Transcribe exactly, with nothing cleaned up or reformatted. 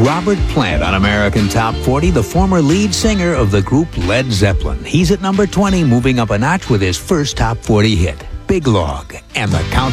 Robert Plant on American Top forty, the former lead singer of the group Led Zeppelin. He's at number twenty, moving up a notch with his first Top forty hit, Big Log. And the count